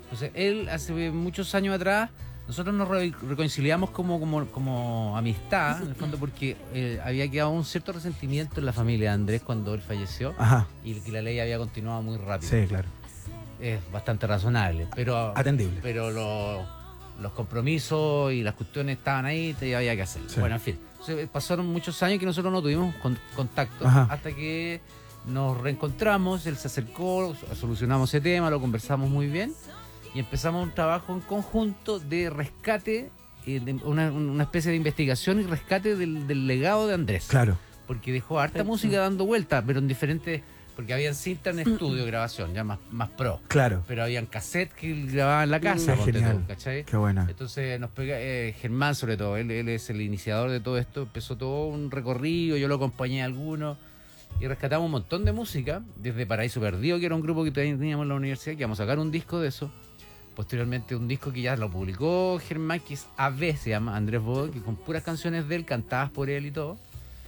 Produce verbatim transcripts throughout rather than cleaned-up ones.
Entonces, él hace muchos años atrás, nosotros nos re reconciliamos como, como, como amistad, en el fondo, porque eh, había quedado un cierto resentimiento en la familia de Andrés cuando él falleció. Ajá. Y que la ley había continuado muy rápido. Sí, claro. Es bastante razonable, pero atendible. Pero lo, los compromisos y las cuestiones estaban ahí y había que hacerlo. Sí. Bueno, en fin. Entonces, pasaron muchos años que nosotros no tuvimos con, contacto. Ajá. Hasta que nos reencontramos, él se acercó, solucionamos ese tema, lo conversamos muy bien y empezamos un trabajo en conjunto de rescate, eh, de una, una especie de investigación y rescate del, del legado de Andrés. Claro. Porque dejó harta Perfecto. música dando vueltas, pero en diferentes... Porque habían cinta en estudio, grabación, ya más, más pro. Claro. Pero habían cassette que él grababa en la casa. Mm, genial. Todo, ¿cachai? Qué buena. Entonces nos pega, eh, Germán sobre todo, él, él es el iniciador de todo esto, empezó todo un recorrido, yo lo acompañé a algunos y rescatamos un montón de música, desde Paraíso Perdido, que era un grupo que teníamos en la universidad, que íbamos a sacar un disco de eso. Posteriormente un disco que ya lo publicó Germán, que es A B, se llama Andrés Bode, que con puras canciones de él, cantadas por él y todo.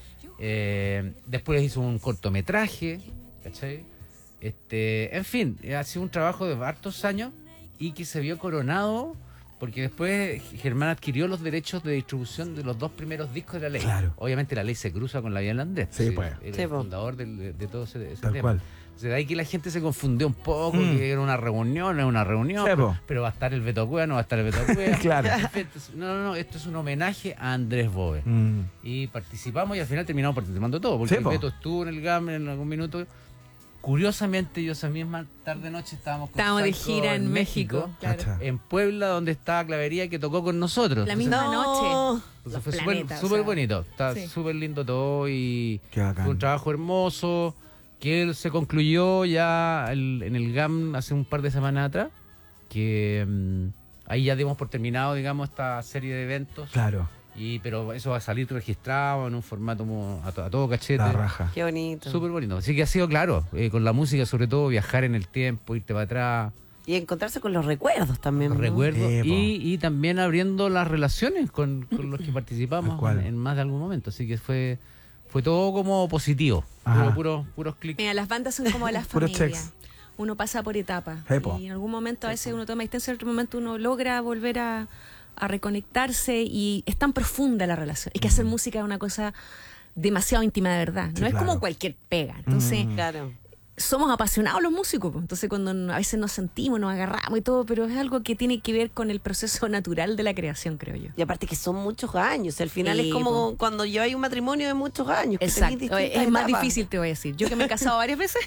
Eh, después hizo un cortometraje, ¿cachai? Este, en fin, ha sido un trabajo de hartos años y que se vio coronado porque después Germán adquirió los derechos de distribución de los dos primeros discos de la ley. Claro. Obviamente la ley se cruza con la vida Andrés. Sí, sí, pues. Él es sí, el pues. fundador del, de, de todo ese, ese Tal tema. cual. Entonces, de ahí que la gente se confundió un poco, Mm. que era una reunión, era una reunión, Sí, pero, pero va a estar el Beto Cueva, no va a estar el Beto Cueva. Claro. No, no, no, esto es un homenaje a Andrés Bove. Mm. Y participamos y al final terminamos participando todo, porque Sí, el po. Beto estuvo en el G A M en algún minuto. Curiosamente, yo esa misma tarde-noche estábamos con Estábamos de Psycho gira en México, claro. Cacha. en Puebla, donde estaba Clavería, que tocó con nosotros. La Entonces, misma No. noche. entonces Los fue súper planetas, súper o sea, bonito, está sí. súper lindo todo y Qué bacán. fue un trabajo hermoso que él se concluyó ya el- en el G A M hace un par de semanas atrás, que mm, ahí ya dimos por terminado, digamos, esta serie de eventos. Claro. Y, pero eso va a salir registrado en un formato mo- a, to- a todo cachete. La raja. Qué bonito. Súper bonito. Así que ha sido, claro, eh, con la música sobre todo, viajar en el tiempo, irte para atrás, Y encontrarse con los recuerdos también. ¿no? recuerdos, Sí, po. y, y también abriendo las relaciones con, con los que Tal participamos cual. en, en más de algún momento. Así que fue fue todo como positivo. Ajá. Puro, puro, puros clics. Mira, las bandas son como las Puros familias. checks. Uno pasa por etapas. Sí, po. Y en algún momento a veces uno toma distancia, en otro momento uno logra volver a, a reconectarse y es tan profunda la relación. Es que hacer música es una cosa demasiado íntima de verdad. Sí, no es claro. como cualquier pega. Entonces, Mm. claro. Somos apasionados los músicos, pues. Entonces cuando a veces nos sentimos, nos agarramos y todo, pero es algo que tiene que ver con el proceso natural de la creación, creo yo. Y aparte que son muchos años, al final Sí, es como po. cuando yo hay un matrimonio de muchos años. que Exacto, tenéis distintas es más etapas. difícil, te voy a decir. Yo que me he casado varias veces,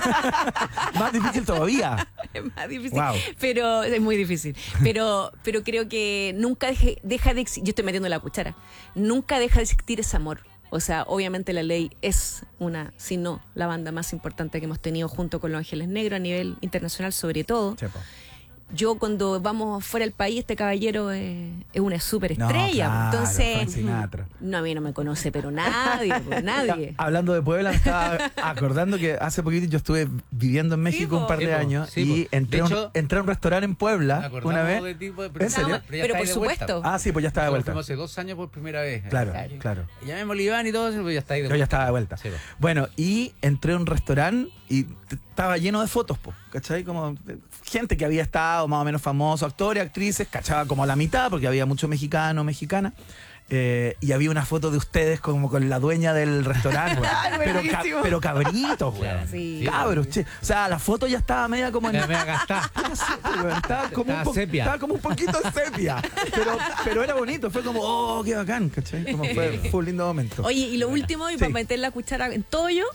Más difícil todavía. es más difícil, Wow. pero es muy difícil. Pero, pero creo que nunca deje- deja de existir, yo estoy metiendo la cuchara, nunca deja de existir ese amor. O sea, obviamente La Ley es una, si no, la banda más importante que hemos tenido junto con Los Ángeles Negros a nivel internacional sobre todo. Chepo. Yo cuando vamos fuera del país, este caballero es, es una superestrella. No, claro, Entonces, Frank Sinatra. no, a mí no me conoce, pero nadie, pues, nadie. Hablando de Puebla, me estaba acordando que hace poquito yo estuve viviendo en México po. un par Sí, de po. años Sí, y po. entré, De a un- hecho, entré a un restaurante en Puebla Acordamos una vez. de tipo de- ¿En serio? ya Pero estáis por de supuesto. vuelta. Ah, sí, pues ya estaba de vuelta. Fuimos hace dos años por primera vez. Claro, ¿cachai? claro. Llamémosle Iván y todo eso, pero ya está ahí de Yo ya estaba de vuelta. Sí, po. Bueno, y entré a un restaurante y t- estaba lleno de fotos, po, ¿cachai? Como de gente que había estado más o menos famoso, actores, actrices, cachaba como a la mitad porque había mucho mexicano, mexicana. Eh, y había una foto de ustedes como con la dueña del restaurante, weón. Ay, pero, ca- buenísimo. pero cabritos, weón. Claro. Sí. Cabros, che. O sea, la foto ya estaba media como en. Me voy a gastar. Weón, Estaba como, Estaba un po- sepia. estaba como un poquito sepia. Pero, pero era bonito, fue como, oh, qué bacán, ¿cachai? Como fue, fue un lindo momento. Oye, y lo último, y Sí. para meter la cuchara en todo yo,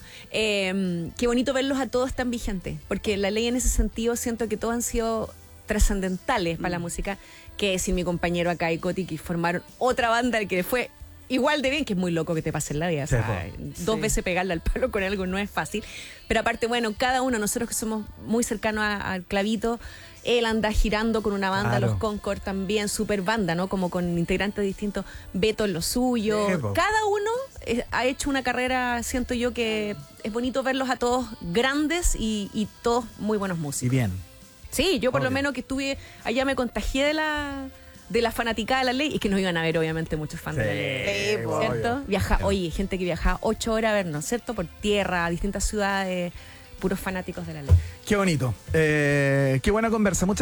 eh, qué bonito verlos a todos tan vigentes, porque La Ley en ese sentido siento que todos han sido trascendentales para la música, que decir mi compañero acá y Coti, que formaron otra banda que fue igual de bien, que es muy loco que te pase en la vida. O Sí, sea, po. dos Sí. veces pegarle al palo con algo no es fácil. Pero aparte, bueno, cada uno, nosotros que somos muy cercanos a- al clavito, él anda girando con una banda, Claro. los Concord también, super banda, ¿no? Como con integrantes distintos, Beto en lo suyo. Sí, po. Cada uno eh, ha hecho una carrera, siento yo que es bonito verlos a todos grandes y, y todos muy buenos Y músicos. bien. Sí, yo por lo Obvio. menos que estuve allá me contagié de la de la fanaticada de La Ley, y que nos iban a ver obviamente muchos fans de La Ley. Sí, po. ¿Cierto? Viaja, oye, gente que viajaba ocho horas a vernos, ¿cierto? Por tierra, a distintas ciudades, puros fanáticos de La Ley. Qué bonito. Eh, qué buena conversa. Muchas